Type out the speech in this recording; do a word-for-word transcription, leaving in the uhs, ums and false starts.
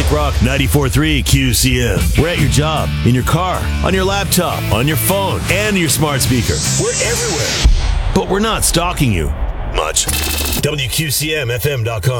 Classic Rock ninety-four point three Q C M. We're at your job, in your car, on your laptop, on your phone, and your smart speaker. We're everywhere. But we're not stalking you much. W Q C M F M dot com.